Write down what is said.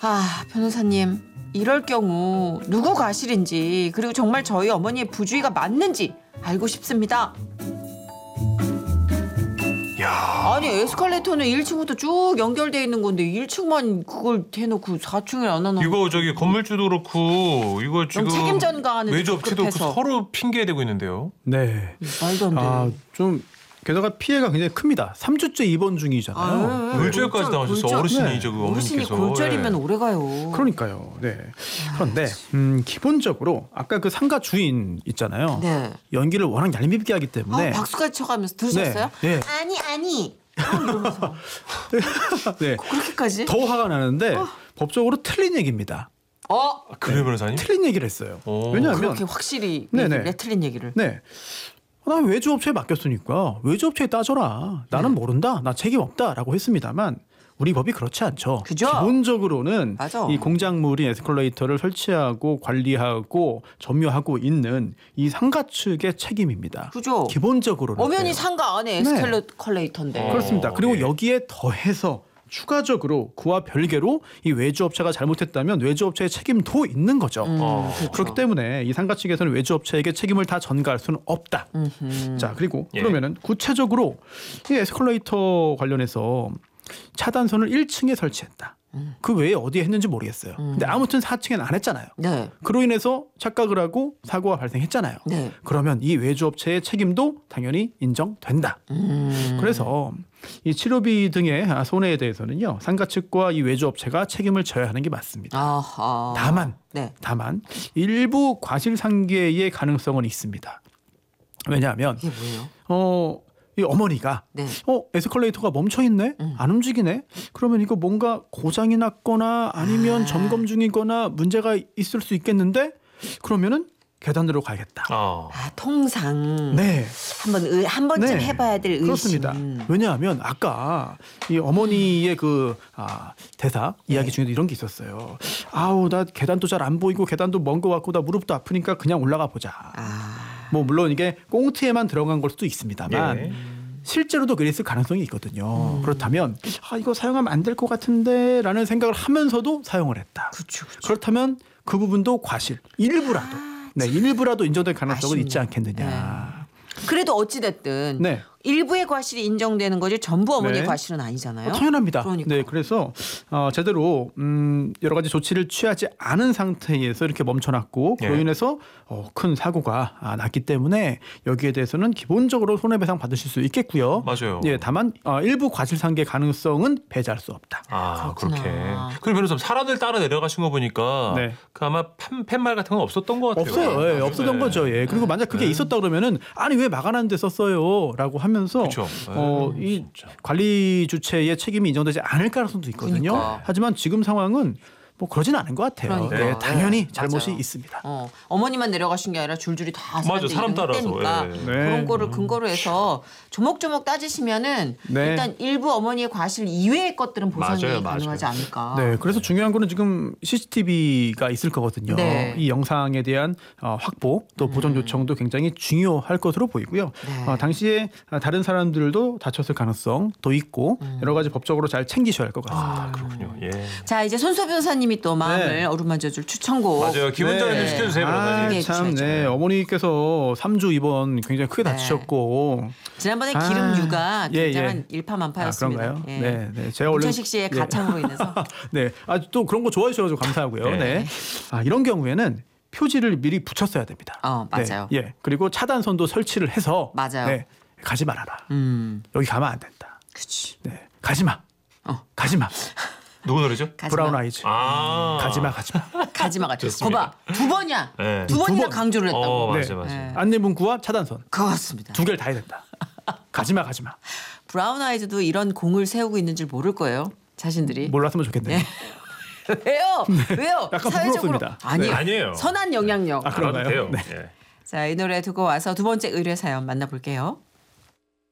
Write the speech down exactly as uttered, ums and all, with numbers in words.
아, 변호사님, 이럴 경우 누구 과실인지 그리고 정말 저희 어머니의 부주의가 맞는지 알고 싶습니다. 야. 아니 에스컬레이터는 일 층부터 쭉 연결돼 있는 건데 일 층만 그걸 대놓고 사 층에 안 하나? 이거 저기 건물주도 그렇고 이거 지금 책임 전가하는 외주업체도 그 서로 핑계대고 있는데요. 네. 말도 안 돼. 아, 좀 게다가 피해가 굉장히 큽니다. 삼 주째 입원 중이잖아요. 아, 골절까지 당하셨어. 어르신이 네. 저기 어르신이 어머니께서. 골절이면 예. 오래 가요. 그러니까요. 네. 그런데 음, 기본적으로 아까 그 상가 주인 있잖아요. 네. 연기를 워낙 얄밉게 하기 때문에 아, 박수까지 쳐가면서 들으셨어요? 네, 네. 아니 아니. 아, 이러면서. 네. 그렇게까지? 더 화가 나는데 법적으로 틀린 얘기입니다. 어? 아, 그래요, 변호사님? 틀린 얘기를 했어요. 오. 왜냐하면 그렇게 확실히 네네. 얘기를 해, 틀린 얘기를. 네. 나 외주업체에 맡겼으니까 외주업체에 따져라. 나는 네. 모른다. 나 책임 없다라고 했습니다만 우리 법이 그렇지 않죠. 그죠? 기본적으로는 맞아. 이 공작물인 에스컬레이터를 설치하고 관리하고 점유하고 있는 이 상가 측의 책임입니다. 그죠? 기본적으로는 엄연히 그래요. 상가 안에 네. 에스컬레이터인데. 어. 그렇습니다. 그리고 예. 여기에 더해서 추가적으로 그와 별개로 이 외주업체가 잘못했다면 외주업체의 책임도 있는 거죠. 음, 어. 그렇죠. 그렇기 때문에 이 상가 측에서는 외주업체에게 책임을 다 전가할 수는 없다. 음흠. 자, 그리고 예. 그러면은 구체적으로 이 에스컬레이터 관련해서 차단선을 일 층에 설치했다. 음. 그 외에 어디에 했는지 모르겠어요. 근데 아무튼 사 층에는 안 했잖아요. 네. 그로 인해서 착각을 하고 사고가 발생했잖아요. 네. 그러면 이 외주업체의 책임도 당연히 인정된다. 음. 그래서 이 치료비 등의 손해에 대해서는요, 상가 측과 이 외주업체가 책임을 져야 하는 게 맞습니다. 아하. 다만, 네. 다만 일부 과실상계의 가능성은 있습니다. 왜냐하면 이게 뭐예요? 어, 이 어머니가 네. 어 에스컬레이터가 멈춰 있네, 음. 안 움직이네. 그러면 이거 뭔가 고장이 났거나 아니면 아. 점검 중이거나 문제가 있을 수 있겠는데 그러면은 계단으로 가야겠다. 어. 아, 통상 네. 한번 의- 한 번쯤 네. 해봐야 될 의심. 그렇습니다. 왜냐하면 아까 이 어머니의 그 아, 대사 이야기 중에도 이런 게 있었어요. 아우 나 계단도 잘 안 보이고 계단도 먼 거 같고 나 무릎도 아프니까 그냥 올라가 보자. 아. 뭐 물론 이게 꽁트에만 들어간 걸 수도 있습니다만 예. 실제로도 그랬을 가능성이 있거든요. 음. 그렇다면 아 이거 사용하면 안 될 것 같은데라는 생각을 하면서도 사용을 했다. 그렇죠. 그렇죠. 그렇다면 그 부분도 과실 일부라도 네 일부라도 인정될 가능성은 아쉽네. 있지 않겠느냐. 그래도 어찌 됐든 네. 일부의 과실이 인정되는 거지 전부 어머니의 네. 과실은 아니잖아요. 어, 당연합니다. 그러니까. 네, 그래서 어, 제대로 음, 여러 가지 조치를 취하지 않은 상태에서 이렇게 멈춰놨고 그로 예. 인해서 어, 큰 사고가 아, 났기 때문에 여기에 대해서는 기본적으로 손해배상 받으실 수 있겠고요. 맞아요. 예, 다만 어, 일부 과실상계 가능성은 배제할 수 없다. 아, 그렇구나. 그렇게. 그럼 변호사님 사람들 따라 내려가신 거 보니까 네. 그 아마 팻, 팻말 같은 건 없었던 것 같아요. 없어요. 예, 없었던 네. 거죠. 예. 그리고 만약 그게 네. 있었다 그러면은 아니 왜 막아놨는 데 썼어요?라고 하면서 그렇죠. 어, 네, 이 진짜. 관리 주체의 책임이 인정되지 않을 가능성도 있거든요. 그러니까. 하지만 지금 상황은 뭐 그러진 않은 것 같아요. 그러니까. 네, 당연히 네, 잘못이 맞아요. 있습니다. 어, 어머니만 내려가신 게 아니라 줄줄이 다 맞아, 사람들이 사람 따라서. 때니까 예. 네. 그런 거를 근거로 해서 조목조목 따지시면은 네. 일단 일부 어머니의 과실 이외의 것들은 보상이 맞아요, 가능하지 맞아요. 않을까. 네, 그래서 중요한 거는 지금 씨씨티비가 있을 거거든요. 네. 이 영상에 대한 어, 확보 또 보정 요청도 굉장히 중요할 것으로 보이고요. 네. 어, 당시에 다른 사람들도 다쳤을 가능성도 있고 여러 가지 법적으로 잘 챙기셔야 할 것 같습니다. 아, 그렇군요. 예. 자 이제 손소 변호사님이 또 마음을 네. 어루만져줄 추천곡. 맞아요. 기분 전환 좀 네. 시켜주세요, 아, 변호사님. 네, 참, 해주셔야죠. 네. 어머니께서 삼 주 입원 굉장히 크게 네. 다치셨고. 지난번에 아, 기름 유가 예, 굉장한 예. 일파만파였습니다. 아, 그런가요? 예. 네, 네. 제가 원래 문천식 씨의 예. 가창으로 인해서. 네, 아, 또 그런 거 좋아해 주셔서 감사하고요. 네. 네. 아, 이런 경우에는 표지를 미리 붙였어야 됩니다. 어, 맞아요. 네, 예. 그리고 차단선도 설치를 해서 맞아요. 네, 가지 말아라. 음, 여기 가면 안 된다. 그렇지. 네, 가지 마. 어. 가지 마. 누구 노래죠? 브라운 아이즈. 아. 가지 마, 가지 마. 가지마가 좋습니다. 거봐 두 번이야. 네. 두 번이나 번. 강조를 했다고. 어, 맞아요, 네. 맞아요. 네. 안내문구와 차단선 그렇습니다. 두 개를 다 해야 된다. 가지 마, 가지 마. 브라운 아이즈도 이런 공을 세우고 있는 줄 모를 거예요. 자신들이. 몰랐으면 좋겠네요. 왜요? 왜요? 약간 사회적으로 부끄럽습니다. 아니에요. 네. 아니에요. 선한 영향력. 아, 그런가요? 알아도 돼요. 네. 예. 자, 이 노래 두고 와서 두 번째 의뢰 사연 만나볼게요.